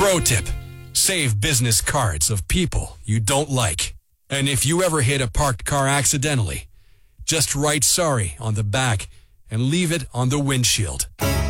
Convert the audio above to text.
Pro tip: save business cards of people you don't like. And if you ever hit a parked car accidentally, just write sorry on the back and leave it on the windshield.